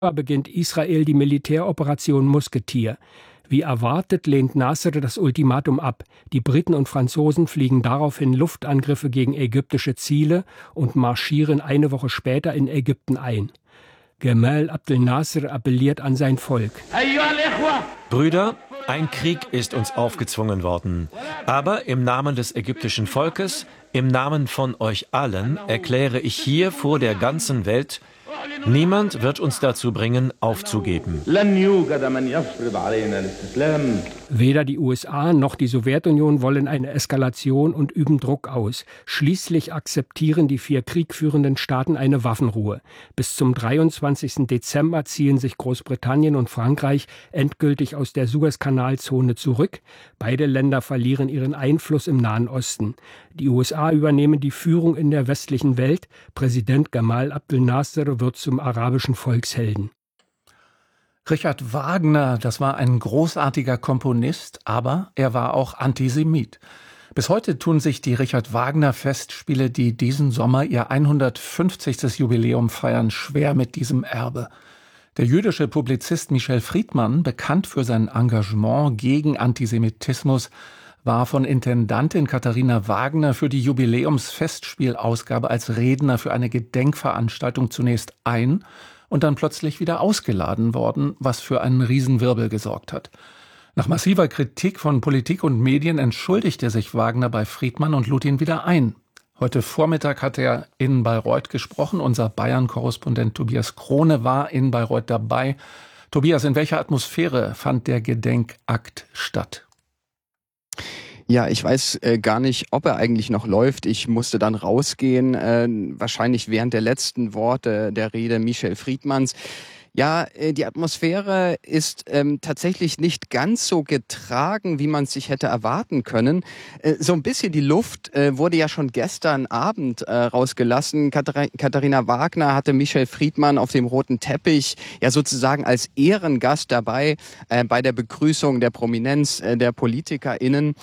beginnt Israel die Militäroperation Musketier. Wie erwartet lehnt Nasser das Ultimatum ab. Die Briten und Franzosen fliegen daraufhin Luftangriffe gegen ägyptische Ziele und marschieren eine Woche später in Ägypten ein. Gamal Abdel Nasser appelliert an sein Volk. Brüder, ein Krieg ist uns aufgezwungen worden. Aber im Namen des ägyptischen Volkes, im Namen von euch allen, erkläre ich hier vor der ganzen Welt, niemand wird uns dazu bringen, aufzugeben. Weder die USA noch die Sowjetunion wollen eine Eskalation und üben Druck aus. Schließlich akzeptieren die 4 kriegführenden Staaten eine Waffenruhe. Bis zum 23. Dezember ziehen sich Großbritannien und Frankreich endgültig aus der Suezkanalzone zurück. Beide Länder verlieren ihren Einfluss im Nahen Osten. Die USA übernehmen die Führung in der westlichen Welt. Präsident Gamal Abdel Nasser wird zum arabischen Volkshelden. Richard Wagner, das war ein großartiger Komponist, aber er war auch Antisemit. Bis heute tun sich die Richard Wagner Festspiele, die diesen Sommer ihr 150. Jubiläum feiern, schwer mit diesem Erbe. Der jüdische Publizist Michel Friedmann, bekannt für sein Engagement gegen Antisemitismus, war von Intendantin Katharina Wagner für die Jubiläumsfestspielausgabe als Redner für eine Gedenkveranstaltung zunächst ein- und dann plötzlich wieder ausgeladen worden, was für einen Riesenwirbel gesorgt hat. Nach massiver Kritik von Politik und Medien entschuldigte sich Wagner bei Friedmann und lud ihn wieder ein. Heute Vormittag hat er in Bayreuth gesprochen. Unser Bayern-Korrespondent Tobias Krone war in Bayreuth dabei. Tobias, in welcher Atmosphäre fand der Gedenkakt statt? Ja, ich weiß gar nicht, ob er eigentlich noch läuft. Ich musste dann rausgehen, wahrscheinlich während der letzten Worte der Rede Michel Friedmanns. Ja, die Atmosphäre ist tatsächlich nicht ganz so getragen, wie man es sich hätte erwarten können. So ein bisschen die Luft wurde ja schon gestern Abend rausgelassen. Katharina Wagner hatte Michel Friedmann auf dem roten Teppich ja sozusagen als Ehrengast dabei bei der Begrüßung der Prominenz der PolitikerInnen.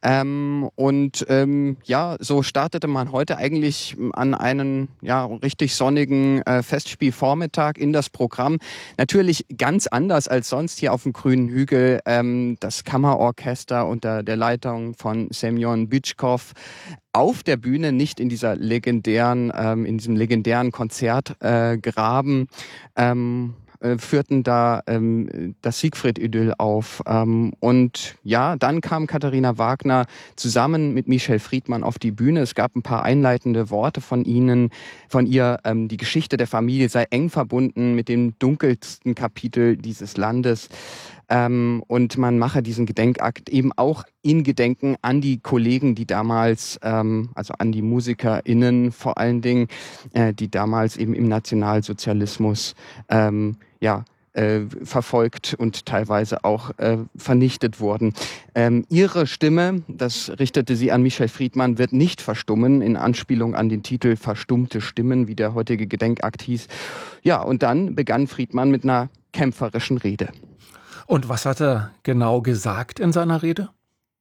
Ja, so startete man heute eigentlich an einen richtig sonnigen Festspielvormittag in das Programm. Natürlich ganz anders als sonst hier auf dem grünen Hügel. Das Kammerorchester unter der Leitung von Semyon Bytschkow auf der Bühne, nicht in diesem legendären Konzertgraben, führten da das Siegfried-Idyll auf. Und ja, dann kam Katharina Wagner zusammen mit Michel Friedmann auf die Bühne. Es gab ein paar einleitende Worte von ihr. Die Geschichte der Familie sei eng verbunden mit dem dunkelsten Kapitel dieses Landes. Und man mache diesen Gedenkakt eben auch in Gedenken an die Kollegen, die damals, also an die MusikerInnen vor allen Dingen, die damals eben im Nationalsozialismus verfolgt und teilweise auch vernichtet wurden. Ihre Stimme, das richtete sie an Michel Friedmann, wird nicht verstummen, in Anspielung an den Titel Verstummte Stimmen, wie der heutige Gedenkakt hieß. Ja, und dann begann Friedmann mit einer kämpferischen Rede. Und was hat er genau gesagt in seiner Rede?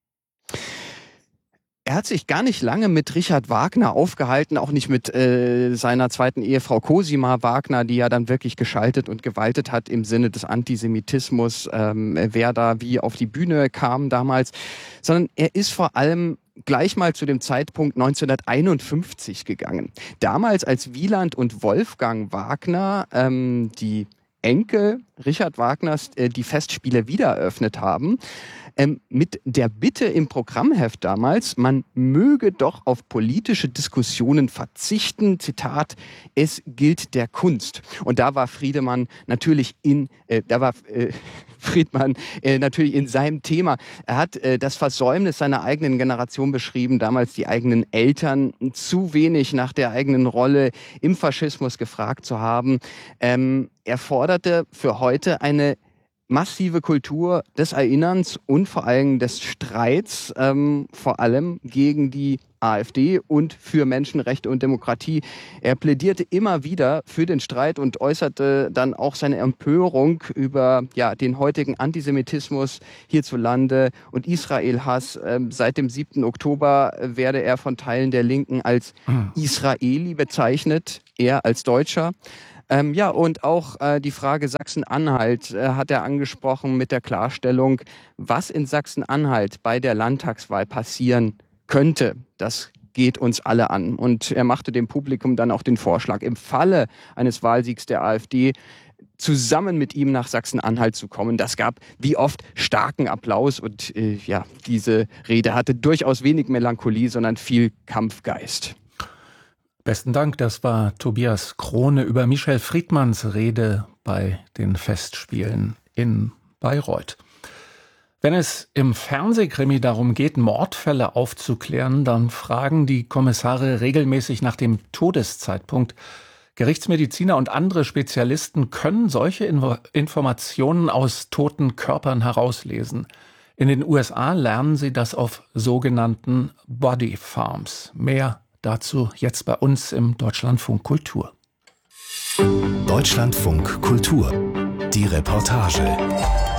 Er hat sich gar nicht lange mit Richard Wagner aufgehalten, auch nicht mit seiner zweiten Ehefrau Cosima Wagner, die ja dann wirklich geschaltet und gewaltet hat im Sinne des Antisemitismus, wer da wie auf die Bühne kam damals, sondern er ist vor allem gleich mal zu dem Zeitpunkt 1951 gegangen. Damals, als Wieland und Wolfgang Wagner, die Enkel Richard Wagners, die Festspiele wieder eröffnet haben, mit der Bitte im Programmheft damals, man möge doch auf politische Diskussionen verzichten. Zitat, es gilt der Kunst. Und da war Friedmann natürlich in seinem Thema. Er hat das Versäumnis seiner eigenen Generation beschrieben, damals die eigenen Eltern zu wenig nach der eigenen Rolle im Faschismus gefragt zu haben. Er forderte für heute eine massive Kultur des Erinnerns und vor allem des Streits, vor allem gegen die AfD und für Menschenrechte und Demokratie. Er plädierte immer wieder für den Streit und äußerte dann auch seine Empörung über den heutigen Antisemitismus hierzulande und Israel-Hass. Seit dem 7. Oktober werde er von Teilen der Linken als Israeli bezeichnet, er als Deutscher. Ja, und auch die Frage Sachsen-Anhalt hat er angesprochen mit der Klarstellung, was in Sachsen-Anhalt bei der Landtagswahl passieren könnte. Das geht uns alle an. Und er machte dem Publikum dann auch den Vorschlag, im Falle eines Wahlsiegs der AfD zusammen mit ihm nach Sachsen-Anhalt zu kommen. Das gab wie oft starken Applaus und diese Rede hatte durchaus wenig Melancholie, sondern viel Kampfgeist. Besten Dank, das war Tobias Krone über Michel Friedmanns Rede bei den Festspielen in Bayreuth. Wenn es im Fernsehkrimi darum geht, Mordfälle aufzuklären, dann fragen die Kommissare regelmäßig nach dem Todeszeitpunkt. Gerichtsmediziner und andere Spezialisten können solche Informationen aus toten Körpern herauslesen. In den USA lernen sie das auf sogenannten Body Farms. Mehr dazu jetzt bei uns im Deutschlandfunk Kultur. Deutschlandfunk Kultur. Die Reportage.